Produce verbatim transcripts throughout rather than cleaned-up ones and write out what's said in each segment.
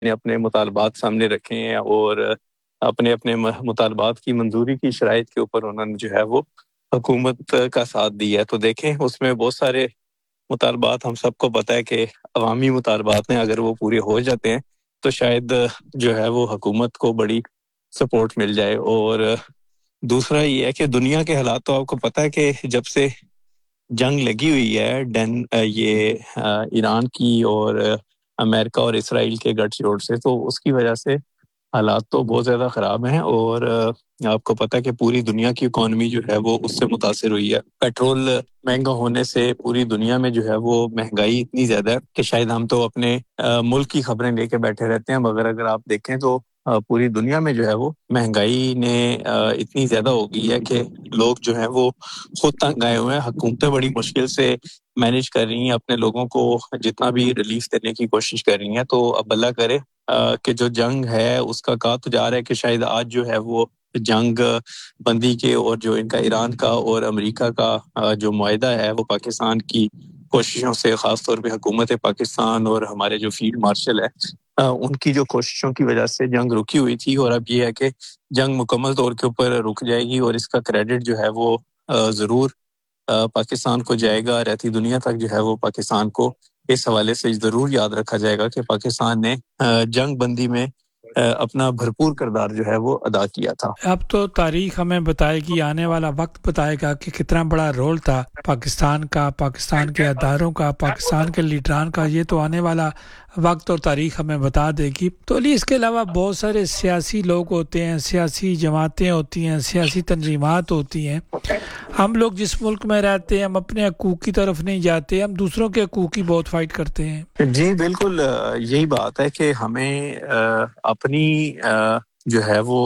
نے اپنے مطالبات سامنے رکھے ہیں اور اپنے اپنے مطالبات کی منظوری کی شرائط کے اوپر انہوں نے جو ہے وہ حکومت کا ساتھ دیا ہے۔ تو دیکھیں اس میں بہت سارے مطالبات ہم سب کو پتہ ہے کہ عوامی مطالبات ہیں، اگر وہ پورے ہو جاتے ہیں تو شاید جو ہے وہ حکومت کو بڑی سپورٹ مل جائے۔ اور دوسرا یہ ہے کہ دنیا کے حالات تو آپ کو پتہ ہے کہ جب سے جنگ لگی ہوئی ہے ڈین یہ ایران کی اور امریکہ اور اسرائیل کے گٹھ جوڑ سے، تو اس کی وجہ سے حالات تو بہت زیادہ خراب ہیں۔ اور آپ کو پتہ ہے کہ پوری دنیا کی اکانومی جو ہے وہ اس سے متاثر ہوئی ہے۔ پیٹرول مہنگا ہونے سے پوری دنیا میں جو ہے وہ مہنگائی اتنی زیادہ ہے کہ شاید ہم تو اپنے ملک کی خبریں لے کے بیٹھے رہتے ہیں، مگر اگر آپ دیکھیں تو پوری دنیا میں جو ہے وہ مہنگائی نے اتنی زیادہ ہو گئی ہے کہ لوگ جو ہیں وہ خود تنگ آئے ہوئے ہیں۔ حکومتیں بڑی مشکل سے مینیج کر رہی ہیں، اپنے لوگوں کو جتنا بھی ریلیف دینے کی کوشش کر رہی ہیں۔ تو اب اللہ کرے کہ جو جنگ ہے اس کا کہا تو جا رہا ہے کہ شاید آج جو ہے وہ جنگ بندی کے اور جو ان کا ایران کا اور امریکہ کا جو معاہدہ ہے وہ پاکستان کی کوششوں سے، خاص طور پہ حکومت پاکستان اور ہمارے جو فیلڈ مارشل ہے ان کی جو کوششوں کی وجہ سے جنگ رکی ہوئی تھی، اور اب یہ ہے کہ جنگ مکمل طور کے اوپر رک جائے گی اور اس کا کریڈٹ جو ہے وہ ضرور پاکستان کو جائے گا۔ رہتی دنیا تک جو ہے وہ پاکستان کو اس حوالے سے ضرور یاد رکھا جائے گا کہ پاکستان نے جنگ بندی میں اپنا بھرپور کردار جو ہے وہ ادا کیا تھا۔ اب تو تاریخ ہمیں بتائے گی، آنے والا وقت بتائے گا کہ کتنا بڑا رول تھا پاکستان کا، پاکستان کے اداروں کا، پاکستان کے لیڈران کا۔ یہ تو آنے والا وقت اور تاریخ ہمیں بتا دے گی۔ تو علی اس کے علاوہ بہت سارے سیاسی لوگ ہوتے ہیں، سیاسی جماعتیں ہوتی ہیں، سیاسی تنظیمات ہوتی ہیں۔ ہم لوگ جس ملک میں رہتے ہیں ہم اپنے حقوق کی طرف نہیں جاتے، ہم دوسروں کے حقوق کی بہت فائٹ کرتے ہیں۔ جی بالکل یہی بات ہے کہ ہمیں اپنی جو ہے وہ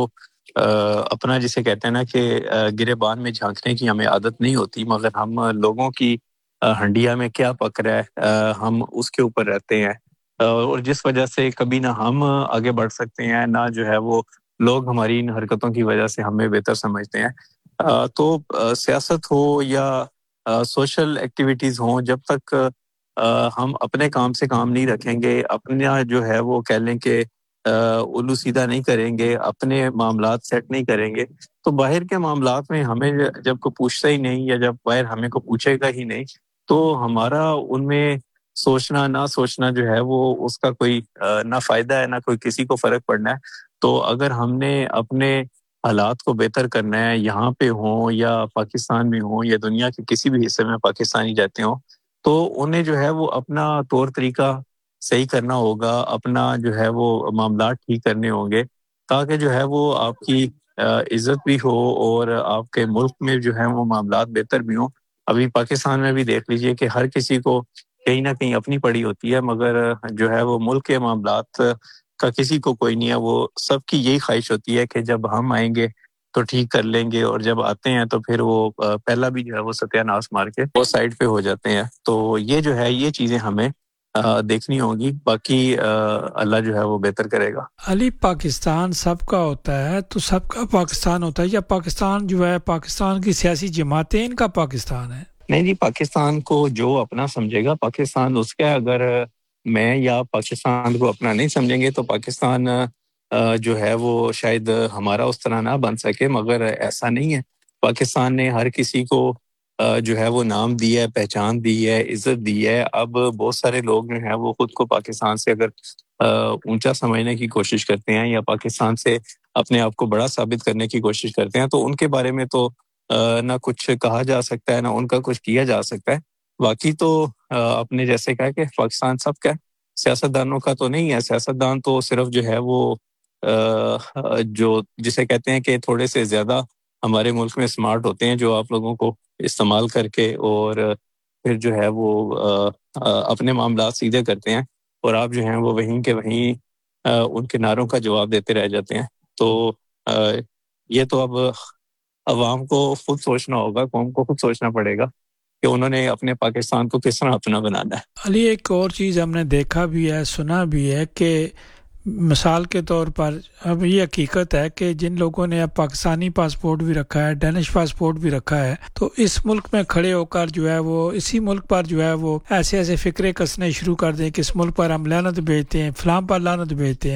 اپنا جسے کہتے ہیں نا کہ گریبان میں جھانکنے کی ہمیں عادت نہیں ہوتی، مگر ہم لوگوں کی ہنڈیا میں کیا پک رہا ہے ہم اس کے اوپر رہتے ہیں، اور جس وجہ سے کبھی نہ ہم آگے بڑھ سکتے ہیں نہ جو ہے وہ لوگ ہماری ان حرکتوں کی وجہ سے ہمیں بہتر سمجھتے ہیں۔ تو سیاست ہو یا سوشل ایکٹیویٹیز ہوں، جب تک ہم اپنے کام سے کام نہیں رکھیں گے، اپنا جو ہے وہ کہہ لیں کہ الو سیدھا نہیں کریں گے، اپنے معاملات سیٹ نہیں کریں گے، تو باہر کے معاملات میں ہمیں جب کوئی پوچھتا ہی نہیں یا جب باہر ہمیں کو پوچھے گا ہی نہیں، تو ہمارا ان میں سوچنا نہ سوچنا جو ہے وہ اس کا کوئی نہ فائدہ ہے نہ کوئی کسی کو فرق پڑنا ہے۔ تو اگر ہم نے اپنے حالات کو بہتر کرنا ہے، یہاں پہ ہوں یا پاکستان میں ہوں یا دنیا کے کسی بھی حصے میں پاکستانی رہتے ہوں، تو انہیں جو ہے وہ اپنا طور طریقہ صحیح کرنا ہوگا، اپنا جو ہے وہ معاملات ٹھیک کرنے ہوں گے، تاکہ جو ہے وہ آپ کی عزت بھی ہو اور آپ کے ملک میں جو ہے وہ معاملات بہتر بھی ہوں۔ ابھی پاکستان میں بھی دیکھ لیجئے کہ ہر کسی کو کہیں نہ کہیں اپنی پڑی ہوتی ہے، مگر جو ہے وہ ملک کے معاملات کا کسی کو کوئی نہیں ہے۔ وہ سب کی یہی خواہش ہوتی ہے کہ جب ہم آئیں گے تو ٹھیک کر لیں گے، اور جب آتے ہیں تو پھر وہ پہلا بھی جو ہے وہ ستیہ ناش مار کے وہ سائڈ پہ ہو جاتے ہیں۔ تو یہ جو ہے یہ چیزیں ہمیں دیکھنی ہوگی، باقی اللہ جو ہے وہ بہتر کرے گا۔ علی پاکستان سب کا ہوتا ہے تو سب کا پاکستان ہوتا ہے، یا پاکستان جو ہے پاکستان کی سیاسی جماعتیں ان کا پاکستان ہے؟ نہیں جی، پاکستان کو جو اپنا سمجھے گا پاکستان اس کا، اگر میں یا پاکستان کو اپنا نہیں سمجھیں گے تو پاکستان جو ہے وہ شاید ہمارا اس طرح نہ بن سکے، مگر ایسا نہیں ہے۔ پاکستان نے ہر کسی کو جو ہے وہ نام دی ہے، پہچان دی ہے، عزت دی ہے۔ اب بہت سارے لوگ جو ہیں وہ خود کو پاکستان سے اگر اونچا سمجھنے کی کوشش کرتے ہیں یا پاکستان سے اپنے آپ کو بڑا ثابت کرنے کی کوشش کرتے ہیں، تو ان کے بارے میں تو نہ کچھ کہا جا سکتا ہے نہ ان کا کچھ کیا جا سکتا ہے۔ باقی تو آپ نے جیسے کہا کہ پاکستان سب کا ہے، سیاستدانوں کا تو نہیں ہے۔ سیاستدان تو صرف جو ہے وہ جو جسے کہتے ہیں کہ تھوڑے سے زیادہ ہمارے ملک میں اسمارٹ ہوتے ہیں، جو آپ لوگوں کو استعمال کر کے اور پھر جو ہے وہ اپنے معاملات سیدھے کرتے ہیں، اور آپ جو ہیں وہ وہیں کے وہیں ان کے نعروں کا جواب دیتے رہ جاتے ہیں۔ تو یہ تو اب عوام کو خود سوچنا ہوگا، قوم کو خود سوچنا پڑے گا کہ انہوں نے اپنے پاکستان کو کس طرح اپنا بنانا ہے۔ علی ایک اور چیز ہم نے دیکھا بھی ہے، سنا بھی ہے کہ مثال کے طور پر اب یہ حقیقت ہے کہ جن لوگوں نے اب پاکستانی پاسپورٹ بھی رکھا ہے، ڈینش پاسپورٹ بھی رکھا ہے، تو اس ملک میں کھڑے ہو کر جو ہے وہ اسی ملک پر جو ہے وہ ایسے ایسے فکرے کسنے شروع کر دیں کہ اس ملک پر ہم لعنت بھیجتے ہیں، فلاں پر لعنت بھیجتے ہیں۔